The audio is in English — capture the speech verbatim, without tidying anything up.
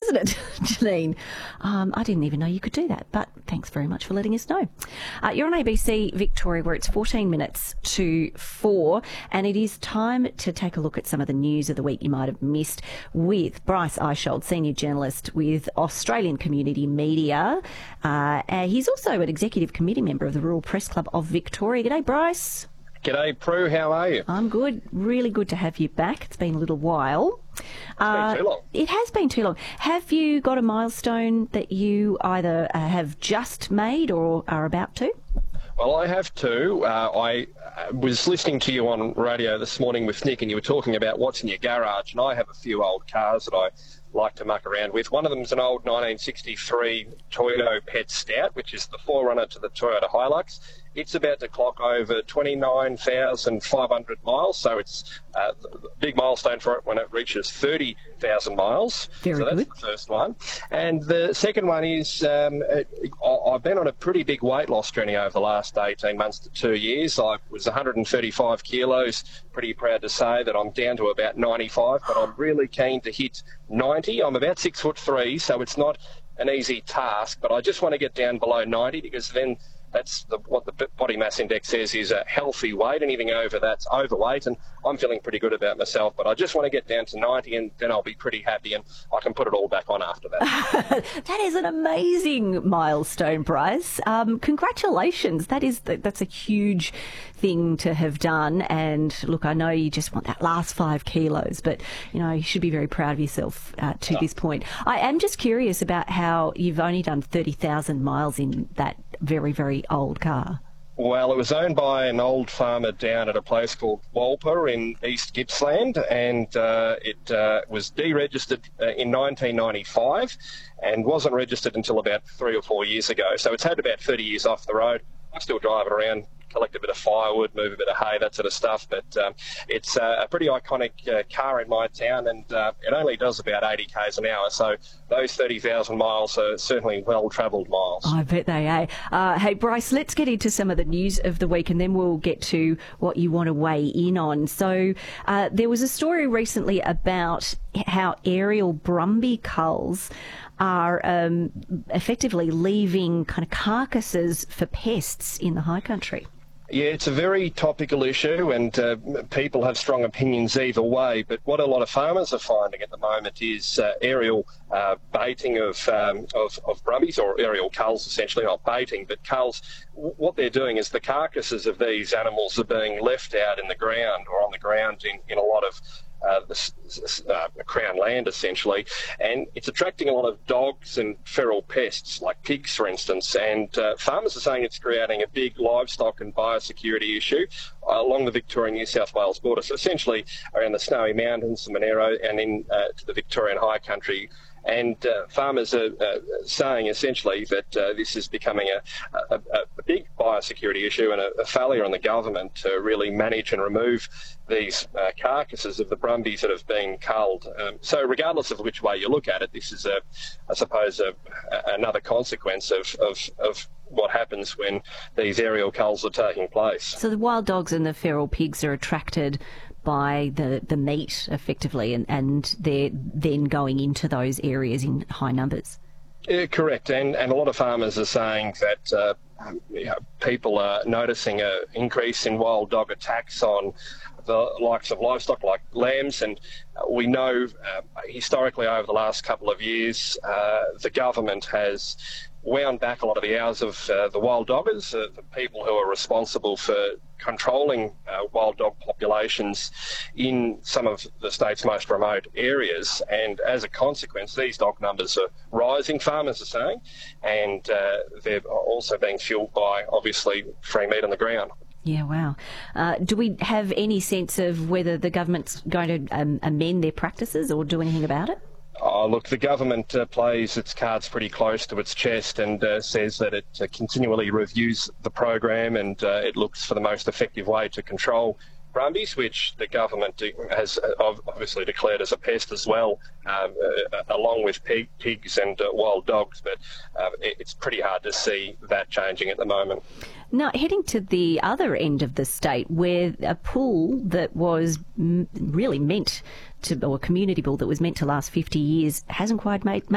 isn't it, Janine? Um, I didn't even know you could do that, but thanks very much for letting us know. Uh, you're on A B C Victoria, where it's fourteen minutes to four, and it is time to take a look at some of the news of the week you might have missed with Bryce Eishold, senior journalist with Australian Community Media. Uh, and he's also an executive committee member of the Rural Press Club of Victoria. G'day, Bryce. G'day, Prue. How are you? I'm good. Really good to have you back. It's been a little while. It's uh, been too long. It has been too long. Have you got a milestone that you either uh, have just made or are about to? Well, I have too. Uh, I was listening to you on radio this morning with Nick, and you were talking about what's in your garage, and I have a few old cars that I like to muck around with. One of them is an old nineteen sixty-three Toyota Pet Scout, which is the forerunner to the Toyota Hilux. It's about to clock over twenty-nine thousand five hundred miles, so it's uh, a big milestone for it when it reaches thirty thousand miles. Very so that's good. the first one. And the second one is um, I've been on a pretty big weight loss journey over the last eighteen months to two years. I was one hundred thirty-five kilos. Pretty proud to say that I'm down to about ninety-five, but I'm really keen to hit ninety. I'm about six foot three, so it's not an easy task, but I just want to get down below ninety, because then that's the, what the body mass index says is a healthy weight. Anything over that's overweight, and I'm feeling pretty good about myself, but I just want to get down to ninety, and then I'll be pretty happy, and I can put it all back on after that. That is an amazing milestone, Bryce. Um, congratulations. That is that's a huge thing to have done. And look, I know you just want that last five kilos, but you know you should be very proud of yourself uh, to Oh. this point. I am just curious about how you've only done thirty thousand miles in that very, very old car. Well, it was owned by an old farmer down at a place called Walper in East Gippsland, and uh, it uh, was deregistered uh, in nineteen ninety-five and wasn't registered until about three or four years ago. So it's had about thirty years off the road. I still drive it around, collect a bit of firewood, move a bit of hay, that sort of stuff. But um, it's uh, a pretty iconic uh, car in my town, and uh, it only does about eighty k's an hour. So those thirty thousand miles are certainly well-travelled miles. I bet they are. Uh, hey, Bryce, let's get into some of the news of the week, and then we'll get to what you want to weigh in on. So uh, there was a story recently about how aerial Brumby culls are um, effectively leaving kind of carcasses for pests in the high country. Yeah, it's a very topical issue, and uh, people have strong opinions either way. But what a lot of farmers are finding at the moment is uh, aerial uh, baiting of, um, of of brumbies, or aerial culls, essentially, not baiting, but culls. What they're doing is the carcasses of these animals are being left out in the ground, or on the ground in, in a lot of Uh, the, uh, Crown land, essentially, and it's attracting a lot of dogs and feral pests like pigs, for instance, and uh, farmers are saying it's creating a big livestock and biosecurity issue uh, along the Victoria-New South Wales border, so essentially around the Snowy Mountains, the Monero, and in uh, to the Victorian High Country. And uh, farmers are uh, saying essentially that uh, this is becoming a, a, a big biosecurity issue, and a, a failure on the government to really manage and remove these uh, carcasses of the brumbies that have been culled. Um, so regardless of which way you look at it, this is, a, I suppose, a, a, another consequence of, of, of what happens when these aerial culls are taking place. So the wild dogs and the feral pigs are attracted by the, the meat, effectively, and, and they're then going into those areas in high numbers. Yeah, correct. And, and a lot of farmers are saying that uh, you know, people are noticing an increase in wild dog attacks on the likes of livestock like lambs, and we know uh, historically over the last couple of years uh, the government has wound back a lot of the hours of uh, the wild doggers, uh, the people who are responsible for controlling uh, wild dog populations in some of the state's most remote areas, and as a consequence these dog numbers are rising, farmers are saying, and uh, they're also being fuelled by obviously free meat on the ground. Yeah, wow. Uh, do we have any sense of whether the government's going to um, amend their practices or do anything about it? Oh, look, the government uh, plays its cards pretty close to its chest and uh, says that it uh, continually reviews the program, and uh, it looks for the most effective way to control brumbies, which the government has obviously declared as a pest as well, um, uh, along with pig, pigs and uh, wild dogs. But uh, it's pretty hard to see that changing at the moment. Now, heading to the other end of the state, where a pool that was m- really meant to, or a community pool that was meant to last fifty years, hasn't quite made, made